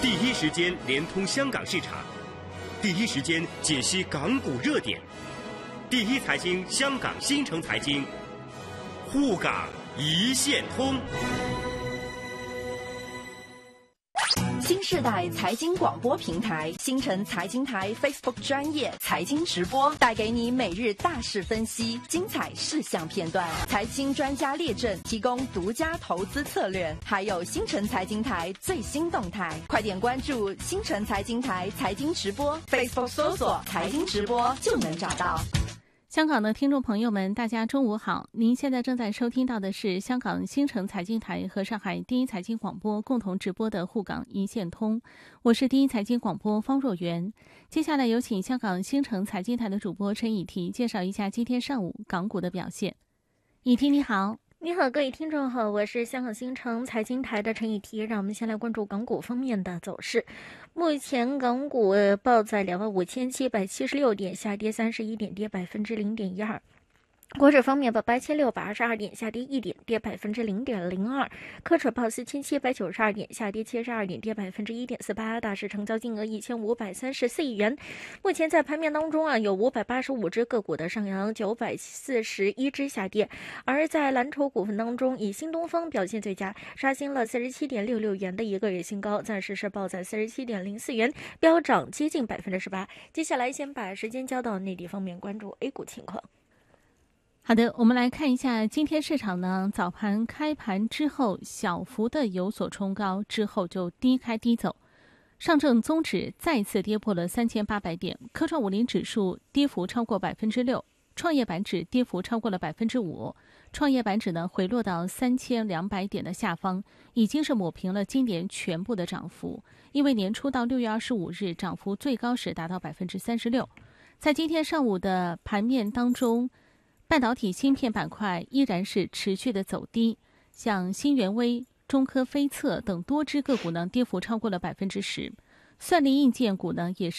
第一时间连通香港市场，第一时间解析港股热点，第一财经香港新城财经，沪港一线通。 新世代财经广播平台新城财经台 Facebook 专业财经直播，带给你每日大事分析、精彩事项片段、财经专家列阵，提供独家投资策略，还有新城财经台最新动态。快点关注新城财经台财经直播 ，Facebook 搜索财经直播就能找到。 香港的听众朋友们，大家中午好！您现在正在收听到的是香港新城财经台和上海第一财经广播共同直播的沪港一线通，我是第一财经广播方若媛。接下来有请香港新城财经台的主播陈以提介绍一下今天上午港股的表现。以提你好。 你好，各位听众好，我是香港新城财经台的陈以提。让我们先来关注港股方面的走势。目前港股报在25,776点，下跌31点，跌0.12%。国指方面报8622点，下跌1点，跌0.02%。科指报4792点，下跌72点，跌1.48%。大市成交金额1534亿元。目前在盘面当中有585只个股的上扬，941只下跌。而在蓝筹股份当中，以新东方表现最佳，刷新了47.66元的一个月新高，暂时是报在47.04元，飙涨接近18%。接下来先把时间交到内地方面，关注 A 股情况。 好的，我们来看一下今天市场呢，早盘开盘之后小幅的有所冲高，之后就低开低走。上证综指再次跌破了3800点，科创50指数跌幅超过6%，创业板指跌幅超过了5%，创业板指呢回落到3200点的下方，已经是抹平了今年全部的涨幅，因为年初到6月25日涨幅最高时达到36%。在今天上午的盘面当中，半导体芯片板块依然是持续的走低，像新源微、中科飞测等多只个股呢跌幅超过了10%，算力硬件股呢也是